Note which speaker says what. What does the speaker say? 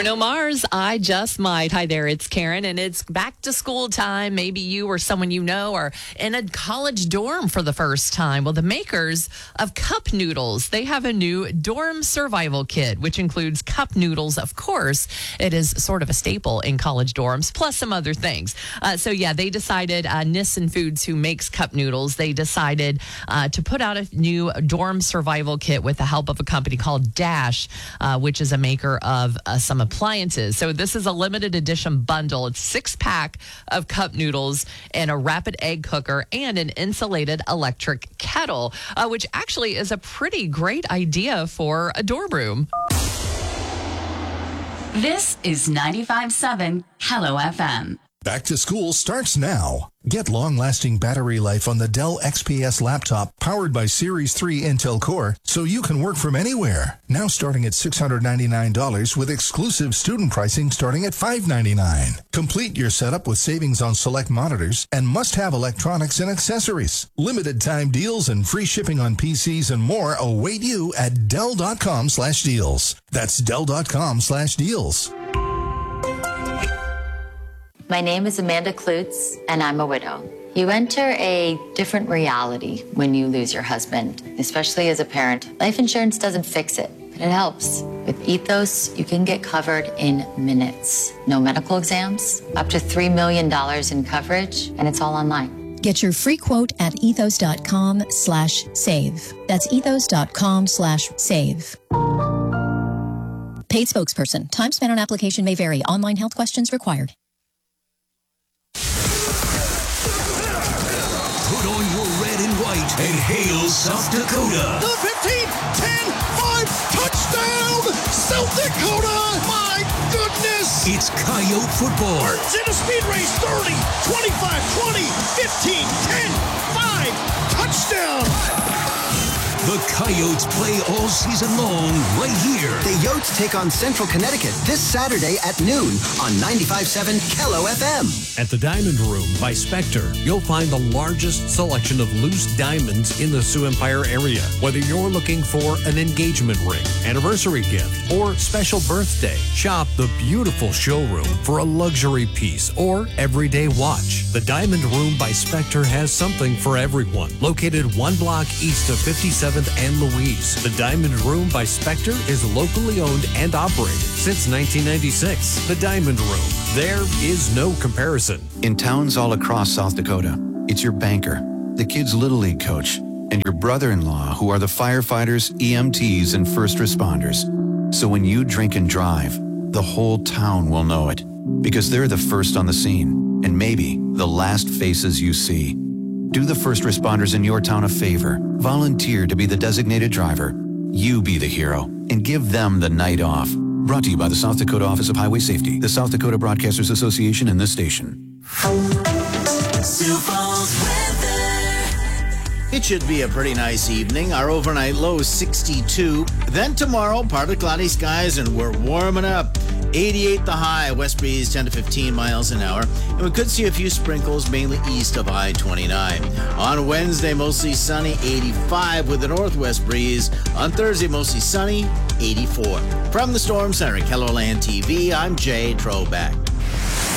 Speaker 1: Bruno Mars, I Just Might. Hi there, it's Karen, and it's back to school time. Maybe you or someone you know are in a college dorm for the first time. Well, the makers of Cup Noodles, they have a new dorm survival kit, which includes cup noodles, of course. It is sort of a staple in college dorms, plus some other things. They decided, Nissan Foods, who makes cup noodles, they decided to put out a new dorm survival kit with the help of a company called Dash, which is a maker of some appliances. So this is a limited edition bundle. It's 6-pack of cup noodles and a rapid egg cooker and an insulated electric kettle, which actually is a pretty great idea for a dorm room.
Speaker 2: This is 95.7 Hello FM.
Speaker 3: Back to school starts now. Get long-lasting battery life on the Dell XPS laptop powered by Series 3 Intel Core so you can work from anywhere. Now starting at $699 with exclusive student pricing starting at $599. Complete your setup with savings on select monitors and must-have electronics and accessories. Limited time deals and free shipping on PCs and more await you at Dell.com/deals. That's Dell.com/deals.
Speaker 4: My name is Amanda Klutz, and I'm a widow. You enter a different reality when you lose your husband, especially as a parent. Life insurance doesn't fix it, but it helps. With Ethos, you can get covered in minutes. No medical exams, up to $3 million in coverage, and it's all online.
Speaker 5: Get your free quote at ethos.com/save. That's ethos.com/save. Paid spokesperson. Time spent on application may vary. Online health questions required.
Speaker 6: Put on your red and white and hail South Dakota.
Speaker 7: The 15, 10, 5, touchdown, South Dakota! My goodness!
Speaker 6: It's Coyote football.
Speaker 7: It's in a speed race, 30, 25, 20, 15, 10, 5, touchdown!
Speaker 6: The Coyotes play all season long right here.
Speaker 8: The Yotes take on Central Connecticut this Saturday at noon on 95.7 Hello FM.
Speaker 9: At the Diamond Room by Spectre, you'll find the largest selection of loose diamonds in the Sioux Empire area. Whether you're looking for an engagement ring, anniversary gift, or special birthday, shop the beautiful showroom for a luxury piece or everyday watch. The Diamond Room by Spectre has something for everyone. Located 1 block east of 57th and Louise, the Diamond Room by Spectre is locally owned and operated since 1996. The Diamond Room. There is no comparison.
Speaker 10: In towns all across South Dakota, it's your banker, the kids' Little League coach, and your brother-in-law who are the firefighters, EMTs, and first responders. So when you drink and drive, the whole town will know it because they're the first on the scene and maybe the last faces you see. Do the first responders in your town a favor. Volunteer to be the designated driver. You be the hero and give them the night off. Brought to you by the South Dakota Office of Highway Safety, the South Dakota Broadcasters Association, and this station.
Speaker 11: It should be a pretty nice evening. Our overnight low is 62. Then tomorrow, partly cloudy skies, and we're warming up. 88 the high, west breeze 10 to 15 miles an hour. And we could see a few sprinkles, mainly east of I-29. On Wednesday, mostly sunny, 85 with a northwest breeze. On Thursday, mostly sunny, 84. From the Storm Center, KELOLAND TV, I'm Jay Troback.